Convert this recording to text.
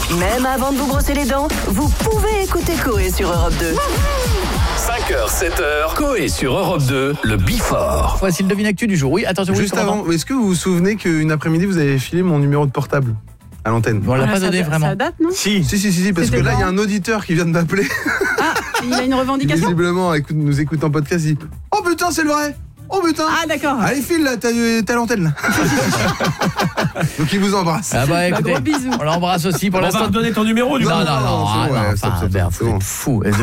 Même avant de vous brosser les dents, vous pouvez écouter Coé sur Europe 2. 5h, 7h, Coé sur Europe 2, le Before. Voici le devine actu du jour. Oui, attention. Juste avant, est-ce que vous vous souvenez qu'une après-midi, vous avez filé mon numéro de portable à l'antenne? On l'a pas donné vraiment. Ça date, non? Si, parce C'était que là, il y a quand un auditeur qui vient de m'appeler. Ah, il a une revendication? Visiblement, nous écoute en podcast, il dit « Oh putain, c'est le vrai! Oh putain! Ah, d'accord. Allez, file là, t'as l'antenne là. » Donc il vous embrasse. Ah bah écoutez, Gros bisous. on l'embrasse aussi pour On va l'instant. redonner ton numéro du coup. Non, c'est bon, ouais, enfin, stop, vous êtes fou.